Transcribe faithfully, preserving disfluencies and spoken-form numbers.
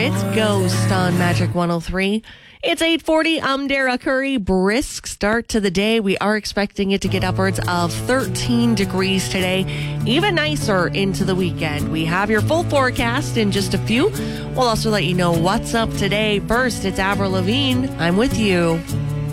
It's Ghost on Magic one oh three. It's eight forty. I'm Dara Curry. Brisk start to the day. We are expecting it to get upwards of thirteen degrees today. Even nicer into the weekend. We have your full forecast in just a few. We'll also let you know what's up today. First, it's Avril Lavigne. I'm with you.